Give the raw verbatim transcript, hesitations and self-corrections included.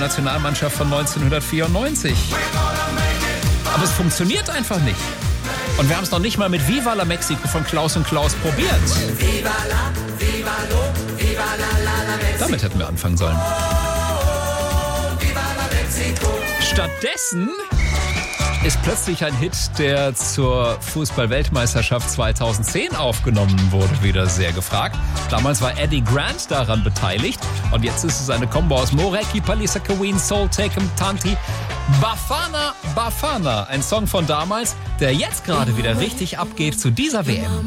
Fußballnationalmannschaft von neunzehnhundertvierundneunzig. Aber es funktioniert einfach nicht. Und wir haben es noch nicht mal mit Viva la Mexico von Klaus und Klaus probiert. Viva la, viva lo, viva la, la, la Mexico. Damit hätten wir anfangen sollen. Oh, viva la Mexico. Stattdessen ist plötzlich ein Hit, der zur Fußball-Weltmeisterschaft zweitausendzehn aufgenommen wurde, wieder sehr gefragt. Damals war Eddie Grant daran beteiligt und jetzt ist es eine Kombo aus Moreki, Palisa Kawin, Soul Takem, Tanti, Bafana Bafana. Ein Song von damals, der jetzt gerade wieder richtig abgeht zu dieser W M.